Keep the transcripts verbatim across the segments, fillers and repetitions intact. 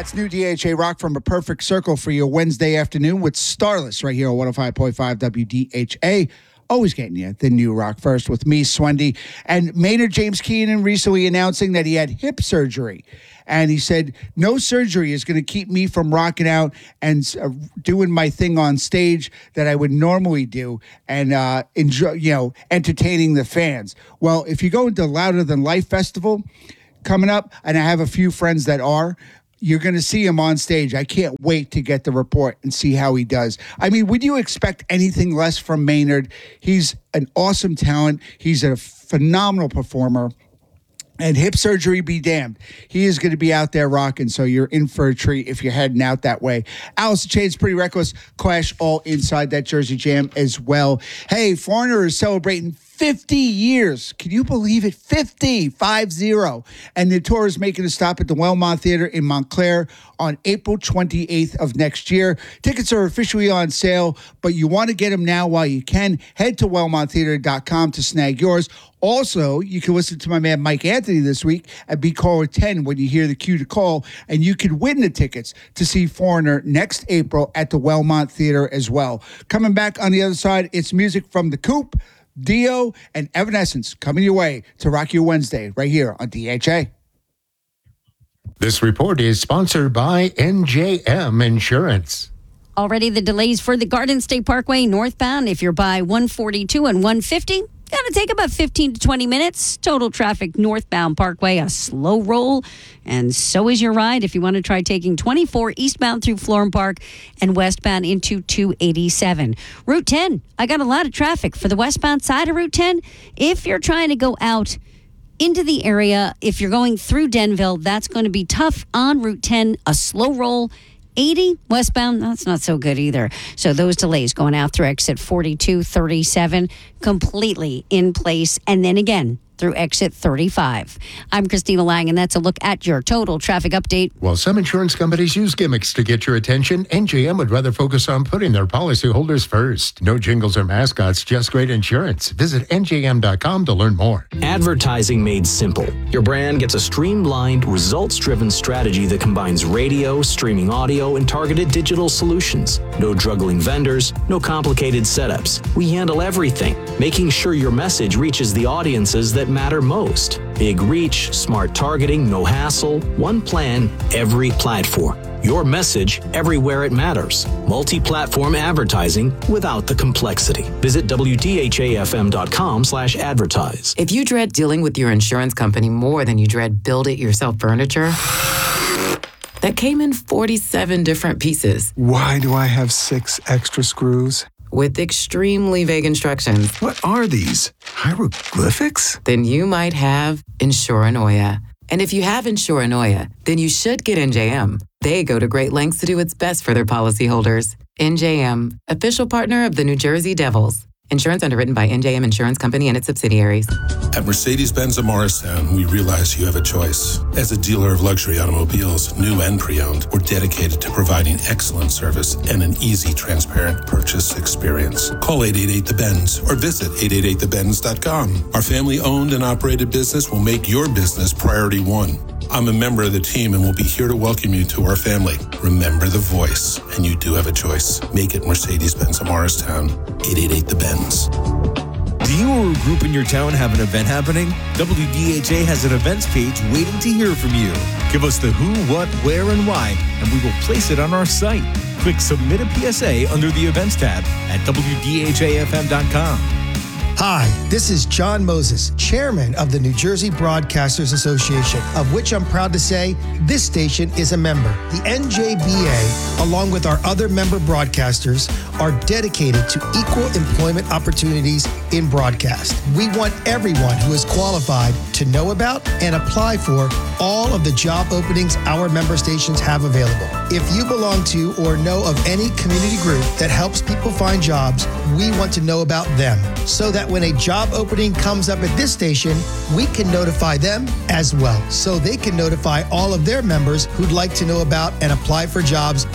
That's new D H A Rock from A Perfect Circle for your Wednesday afternoon with Starless right here on one oh five point five W D H A. Always getting you the new rock first with me, Swendy. And Maynard James Keenan recently announcing that he had hip surgery. And he said, no surgery is going to keep me from rocking out and uh, doing my thing on stage that I would normally do and uh, enjoy, you know, entertaining the fans. Well, if you go into Louder Than Life Festival coming up, and I have a few friends that are, you're going to see him on stage. I can't wait to get the report and see how he does. I mean, would you expect anything less from Maynard? He's an awesome talent. He's a phenomenal performer. And hip surgery be damned. He is going to be out there rocking, so you're in for a treat if you're heading out that way. Alice in Chains, Pretty Reckless, Clash, all inside that Jersey Jam as well. Hey, Foreigner is celebrating fifty years. Can you believe it? fifty, five zero. And the tour is making a stop at the Wellmont Theater in Montclair on April twenty-eighth of next year. Tickets are officially on sale, but you want to get them now while you can. Head to wellmont theater dot com to snag yours. Also, you can listen to my man Mike Anthony this week at Be Caller ten when you hear the cue to call, and you can win the tickets to see Foreigner next April at the Wellmont Theater as well. Coming back on the other side, it's music from The Coop, Dio, and Evanescence coming your way to Rock Your Wednesday right here on D H A. This report is sponsored by N J M Insurance. Already the delays for the Garden State Parkway northbound. If you're by one forty-two and one fifty, going to take about fifteen to twenty minutes. Total traffic northbound Parkway, a slow roll. And so is your ride if you want to try taking twenty-four eastbound through Florham Park and westbound into two eighty-seven. Route ten, I got a lot of traffic for the westbound side of Route ten. If you're trying to go out into the area, if you're going through Denville, that's going to be tough on Route ten, a slow roll. eighty westbound, that's not so good either. So those delays going out through exit forty-two thirty-seven completely in place. And then again, through exit thirty-five. I'm Christina Lang, and that's a look at your total traffic update. While some insurance companies use gimmicks to get your attention, N J M would rather focus on putting their policyholders first. No jingles or mascots, just great insurance. Visit N J M dot com to learn more. Advertising made simple. Your brand gets a streamlined, results-driven strategy that combines radio, streaming audio, and targeted digital solutions. No juggling vendors, no complicated setups. We handle everything, making sure your message reaches the audiences that matter most. Big reach, smart targeting, no hassle, one plan, every platform. Your message everywhere it matters. Multi-platform advertising without the complexity. Visit W D H A F M dot com slash advertise. If you dread dealing with your insurance company more than you dread build-it-yourself furniture that came in forty-seven different pieces. Why do I have six extra screws? With extremely vague instructions. What are these? Hieroglyphics? Then you might have Insuranoia. And if you have Insuranoia, then you should get N J M. They go to great lengths to do what's best for their policyholders. N J M, official partner of the New Jersey Devils. Insurance underwritten by N J M Insurance Company and its subsidiaries. At Mercedes-Benz of Morristown, we realize you have a choice. As a dealer of luxury automobiles, new and pre-owned, we're dedicated to providing excellent service and an easy, transparent purchase experience. Call eight eight eight the Benz or visit eight eight eight the benz dot com. Our family-owned and operated business will make your business priority one. I'm a member of the team and will be here to welcome you to our family. Remember the voice, and you do have a choice. Make it Mercedes-Benz of Morristown. eight eight eight the Benz. Do you or a group in your town have an event happening? W D H A has an events page waiting to hear from you. Give us the who, what, where, and why, and we will place it on our site. Click Submit a P S A under the Events tab at W D H A F M dot com. Hi, this is John Moses, chairman of the New Jersey Broadcasters Association, of which I'm proud to say this station is a member. The N J B A, along with our other member broadcasters, are dedicated to equal employment opportunities in broadcast. We want everyone who is qualified to know about and apply for all of the job openings our member stations have available. If you belong to or know of any community group that helps people find jobs, we want to know about them so that when a job opening comes up at this station, we can notify them as well, so they can notify all of their members who'd like to know about and apply for jobs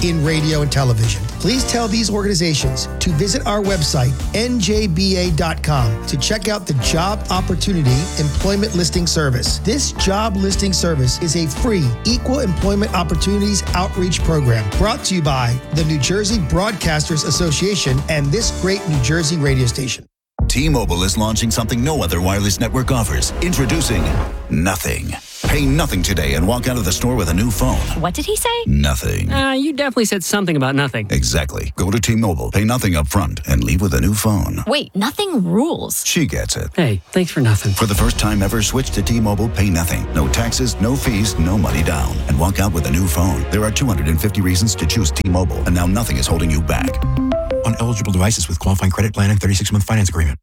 in radio and television. Please tell these organizations to visit our website, N J B A dot com, to check out the Job Opportunity Employment Listing Service. This job listing service is a free Equal Employment Opportunities Outreach Program brought to you by the New Jersey Broadcasters Association and this great New Jersey radio station. T-Mobile is launching something no other wireless network offers. Introducing Nothing. Pay nothing today and walk out of the store with a new phone. What did he say? Nothing. Uh, you definitely said something about nothing. Exactly. Go to T-Mobile, pay nothing up front, and leave with a new phone. Wait, nothing rules. She gets it. Hey, thanks for nothing. For the first time ever, switch to T-Mobile, pay nothing. No taxes, no fees, no money down. And walk out with a new phone. There are two hundred fifty reasons to choose T-Mobile, and now nothing is holding you back. On eligible devices with qualifying credit plan and thirty-six month finance agreement.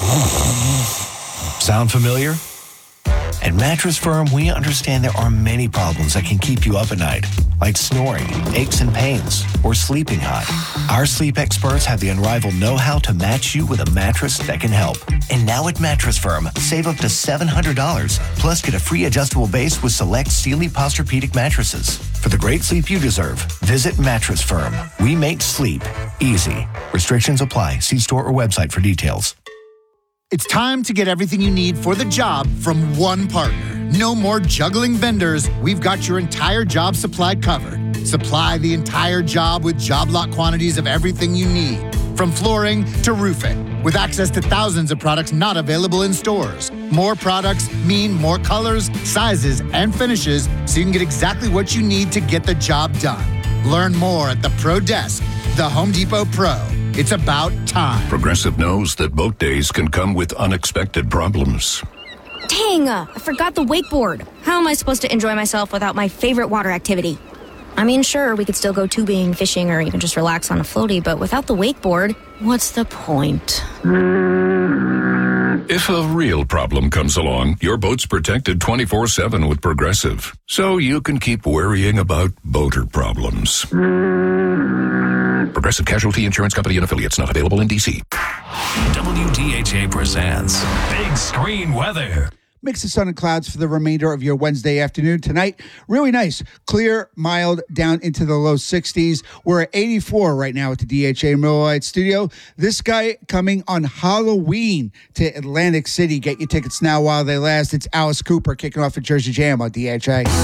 Sound familiar? At Mattress Firm, we understand there are many problems that can keep you up at night, like snoring, aches and pains, or sleeping hot. Our sleep experts have the unrivaled know-how to match you with a mattress that can help. And now at Mattress Firm, save up to seven hundred dollars, plus get a free adjustable base with select Sealy Posturepedic mattresses. For the great sleep you deserve, visit Mattress Firm. We make sleep easy. Restrictions apply. See store or website for details. It's time to get everything you need for the job from one partner. No more juggling vendors. We've got your entire job supply covered. Supply the entire job with job lot quantities of everything you need, from flooring to roofing, with access to thousands of products not available in stores. More products mean more colors, sizes, and finishes, so you can get exactly what you need to get the job done. Learn more at the Pro Desk, the Home Depot Pro. It's about time. Progressive knows that boat days can come with unexpected problems. Dang, I forgot the wakeboard. How am I supposed to enjoy myself without my favorite water activity? I mean, sure, we could still go tubing, fishing, or even just relax on a floaty, but without the wakeboard, what's the point? If a real problem comes along, your boat's protected twenty-four seven with Progressive, so you can keep worrying about boater problems. Progressive Casualty Insurance Company and Affiliates, not available in D C. W D H A presents Big Screen Weather. Mix of sun and clouds for the remainder of your Wednesday afternoon. Tonight, really nice. Clear, mild, down into the low sixties. We're at eighty-four right now at the D H A Miller Lite Studio. This guy coming on Halloween to Atlantic City. Get your tickets now while they last. It's Alice Cooper kicking off at Jersey Jam on D H A.